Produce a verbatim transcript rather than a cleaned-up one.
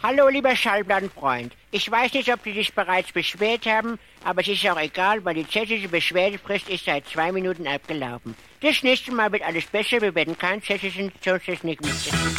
Hallo, lieber Schallplattenfreund. Ich weiß nicht, ob Sie sich bereits beschwert haben, aber es ist auch egal, weil die tschechische Beschwerdefrist ist seit zwei Minuten abgelaufen. Das nächste Mal wird alles besser, wir werden keinen tschechischen Tontechnik mit.